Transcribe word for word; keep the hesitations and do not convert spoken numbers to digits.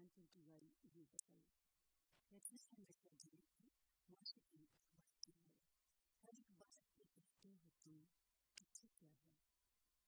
think you write you बताइए. That's this kind of thing.